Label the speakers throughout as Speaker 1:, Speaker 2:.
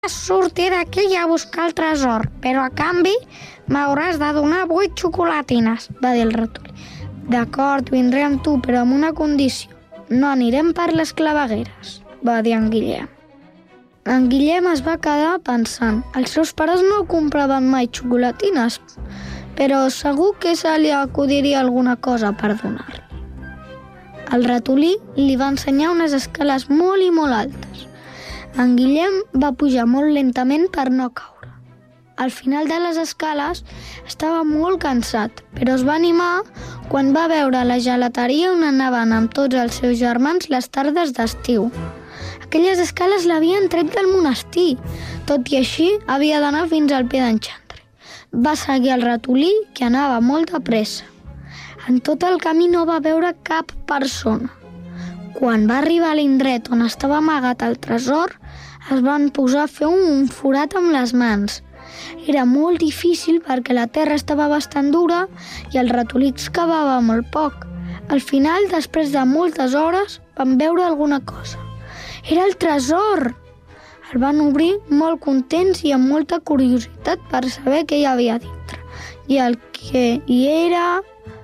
Speaker 1: sortir d'aquí a buscar el tresor, però a canvi m'hauràs de donar 8 xocolatines, va dir el ratolí. D'acord, vindré amb tu, però amb una condició. No anirem per les clavegueres, va dir en Guillem. En Guillem es va quedar pensant. Els seus pares no compraven mai xocolatines, però segur que se li acudiria alguna cosa per donar-li. El ratolí li va ensenyar unes escales molt i molt altes. En Guillem va pujar molt lentament per no caure. Al final de les escales estava molt cansat, però es va animar quan va veure la gelateria on anaven amb tots els seus germans les tardes d'estiu. Aquelles escales l'havien tret del monestir. Tot i així, havia d'anar fins al pie d'en Xandri. Va seguir el ratolí, que anava molt de pressa. En tot el camí no va veure cap persona. Quan va arribar a l'indret on estava amagat el tresor, es van posar a fer un forat amb les mans. Era molt difícil perquè la terra estava bastant dura i el ratolí excavava molt poc. Al final, després de moltes hores, van veure alguna cosa. Era el tresor! El van obrir molt contents i amb molta curiositat per saber què hi havia dintre. I el que hi era...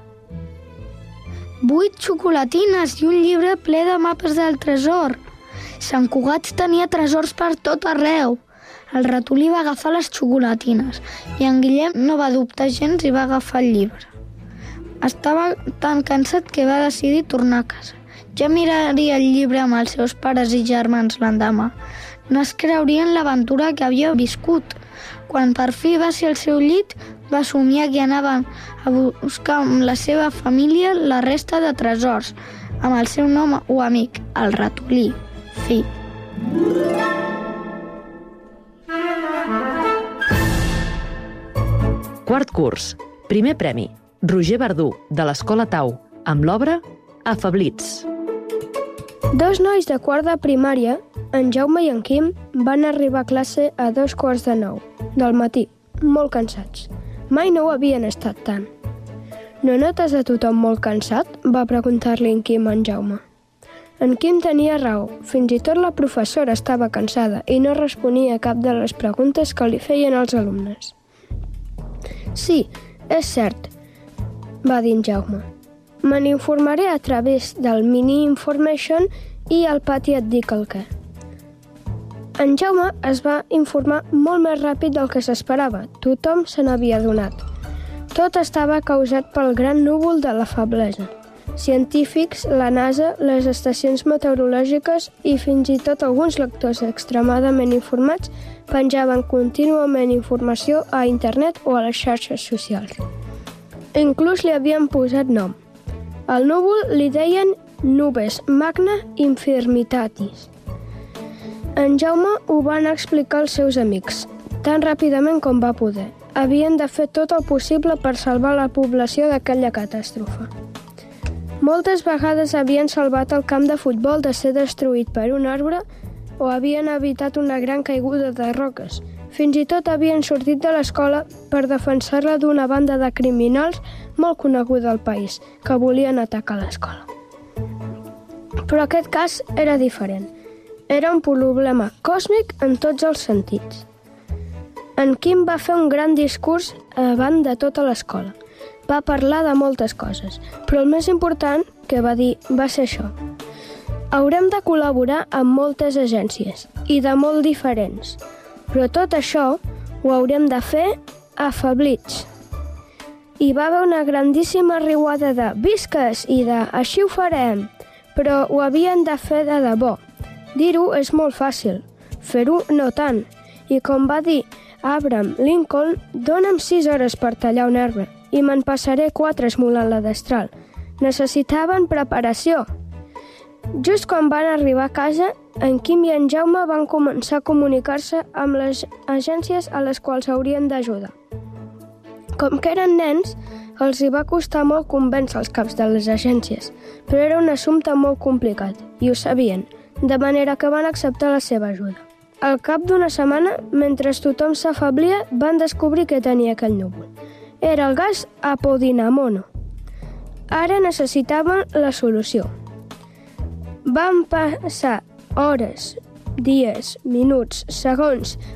Speaker 1: 8 xocolatines i un llibre ple de mapes del tresor. Sant Cugat tenia tresors per tot arreu. El ratolí va agafar les xocolatines i en Guillem no va dubtar gens i va agafar el llibre. Estava tan cansat que va decidir tornar a casa. Ja miraria el llibre amb els seus pares i germans l'endemà. No es creurien l'aventura que havia viscut. Quan per fi va ser al seu llit, va somiar que anaven a buscar amb la seva família la resta de tresors, amb el seu nom o amic, el ratolí. Fi.
Speaker 2: Quart curs. Primer premi. Roger Verdú, de l'Escola Tau, amb l'obra Afablits.
Speaker 3: Dos nois de quart de primària, en Jaume i en Quim, van arribar a classe a 8:45 del matí, molt cansats. Mai no ho havien estat tant. No notes a tothom molt cansat? Va preguntar-li en Quim a en Jaume. En Quim tenia raó. Fins i tot la professora estava cansada i no responia a cap de les preguntes que li feien els alumnes. Sí, és cert, va dir en Jaume. Me n'informaré a través del Mini Information i al pati et dic el què. En Jaume es va informar molt més ràpid del que s'esperava. Tothom se n'havia adonat. Tot estava causat pel gran núvol de la feblesa. Científics, la NASA, les estacions meteorològiques i fins i tot alguns lectors extremadament informats penjaven contínuament informació a internet o a les xarxes socials. Inclús li havien posat nom. Al núvol li deien Nubes Magna Infirmitatis. En Jaume ho van explicar als seus amics, tan ràpidament com va poder. Havien de fer tot el possible per salvar la població d'aquella catàstrofe. Moltes vegades havien salvat el camp de futbol de ser destruït per un arbre o havien evitat una gran caiguda de roques. Fins i tot havien sortit de l'escola per defensar-la d'una banda de criminals molt coneguda al país, que volien atacar l'escola. Però aquest cas era diferent. Era un problema còsmic en tots els sentits. En Quim va fer un gran discurs davant de tota l'escola. Va parlar de moltes coses, però el més important que va dir va ser això. Haurem de col·laborar amb moltes agències, i de molt diferents. Però tot això ho haurem de fer afablits. Hi va haver una grandíssima riuada de visques i de així ho farem, però ho havien de fer de debò. Dir-ho és molt fàcil, fer-ho no tant. I com va dir Abraham Lincoln, dona'm 6 hores per tallar un arbre i me'n passaré 4 esmolant la destral. Necessitaven preparació. Just quan van arribar a casa, en Quim i en Jaume van començar a comunicar-se amb les agències a les quals haurien d'ajudar. Com que eren nens, els hi va costar molt convèncer els caps de les agències, però era un assumpte molt complicat, i ho sabien, de manera que van acceptar la seva ajuda. Al cap d'una setmana, mentre tothom s'afablia, van descobrir que tenia aquell núvol. Era el gas apodinamono. Ara necessitaven la solució. Van passar hores dies, minuts, segons,